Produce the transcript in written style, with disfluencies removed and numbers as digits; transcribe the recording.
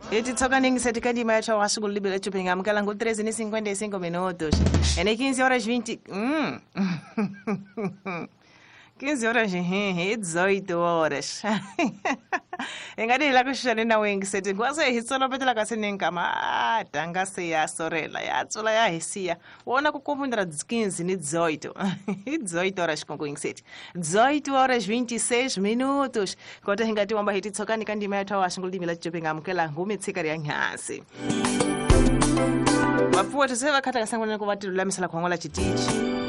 Eti toca nem sete candima ya chawa shugul libera chupinga mkalangu 13:55 minutos. É 15 horas 20. 15 horas, 18 horas. Engadi la kushani na wengi seti kwaso hisolo betela kasenen kama tanga se ya sorela ya tsula ya hisia. Wona kukufundira 15 ni 18. 18 horas com seti. 18 horas 26 minutos. Kota hingati wamba hiti tsokani kandima ya tawa shungul dimila chupinga mkela ngumi tsikari ya nyasi. Wapuwa tuseva kata kasangwa nako wati lulamisala kwa ngola chitichi.